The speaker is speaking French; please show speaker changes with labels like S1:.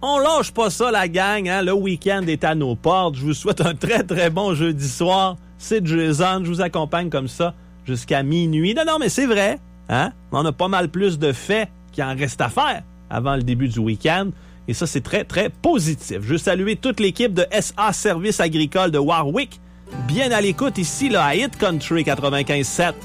S1: On lâche pas ça, la gang, hein? Le week-end est à nos portes. Je vous souhaite un très, très bon jeudi soir. C'est Jason, je vous accompagne comme ça jusqu'à minuit. Non, mais c'est vrai, hein? On a pas mal plus de faits qu'il en reste à faire avant le début du week-end. Et ça, c'est très, très positif. Je veux saluer toute l'équipe de SA Services agricoles de Warwick. Bien à l'écoute ici, là, à Hit Country 95.7.